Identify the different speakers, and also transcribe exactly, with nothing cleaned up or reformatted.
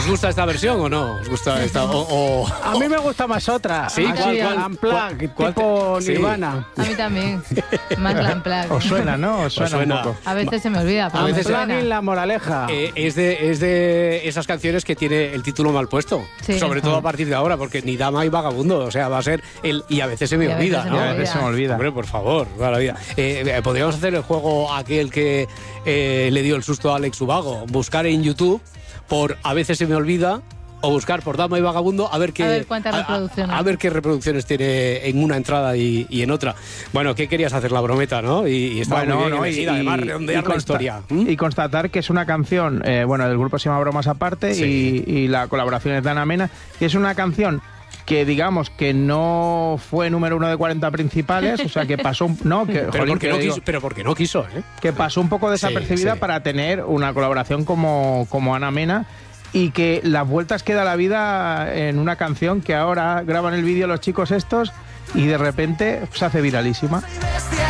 Speaker 1: ¿Os gusta esta versión o no? ¿Os gusta esta? O, o...
Speaker 2: A mí me gusta más otra.
Speaker 1: ¿Sí?
Speaker 2: Así,
Speaker 1: ¿Cuál, cuál?
Speaker 2: Unplugged,
Speaker 1: ¿Cuál?
Speaker 2: tipo
Speaker 1: Sí.
Speaker 2: Nirvana.
Speaker 3: A mí también. Más la Unplugged.
Speaker 4: Os suena, ¿no? Os suena,
Speaker 1: suena.
Speaker 4: un poco.
Speaker 3: A veces se me olvida, pero
Speaker 1: A
Speaker 3: me
Speaker 1: veces se-
Speaker 3: suena.
Speaker 2: Unplugged, la moraleja.
Speaker 1: Eh, es, de, es de esas canciones que tiene el título mal puesto.
Speaker 3: Sí.
Speaker 1: Sobre todo a partir de ahora, porque ni dama y vagabundo. O sea, va a ser el. Y a veces se me
Speaker 3: Y a
Speaker 1: olvida,
Speaker 3: veces se
Speaker 1: ¿no?
Speaker 3: me
Speaker 4: A veces se me olvida.
Speaker 1: Hombre, por favor, toda la vida. Eh, eh, Podríamos hacer el juego aquel que eh, le dio el susto a Alex Ubago. Buscar en YouTube por A veces se me olvida. O buscar por Dama y Vagabundo a ver qué
Speaker 3: A ver cuántas
Speaker 1: a- a-
Speaker 3: reproducciones.
Speaker 1: A, ver qué reproducciones tiene en una entrada y, y en otra. Bueno, ¿qué querías hacer? La brometa, ¿no? Y, y estaba muy bien
Speaker 4: ¿no?
Speaker 1: elegida, además redondear la
Speaker 4: consta-
Speaker 1: historia. ¿Mm?
Speaker 4: y constatar que es una canción, eh, bueno, del grupo se llama Bromas Aparte,
Speaker 1: Sí.
Speaker 4: y, y la colaboración es de Ana Mena, que es una canción que digamos que no fue número uno de cuarenta principales, o sea que pasó un, no, que,
Speaker 1: Pero,
Speaker 4: jolín,
Speaker 1: porque
Speaker 4: que
Speaker 1: no
Speaker 4: digo,
Speaker 1: quiso, pero porque no quiso, ¿eh?
Speaker 4: que pasó un poco desapercibida
Speaker 1: sí.
Speaker 4: para tener una colaboración como, como Ana Mena, y que las vueltas que da la vida en una canción que ahora graban el vídeo los chicos estos y de repente se hace viralísima.